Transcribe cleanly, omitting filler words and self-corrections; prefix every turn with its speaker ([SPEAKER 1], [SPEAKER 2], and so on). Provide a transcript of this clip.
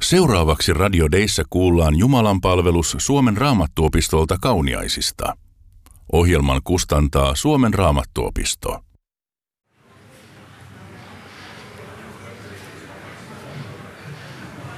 [SPEAKER 1] Seuraavaksi Radio Dayssä kuullaan Jumalanpalvelus Suomen Raamattuopistolta Kauniaisista. Ohjelman kustantaa Suomen Raamattuopisto.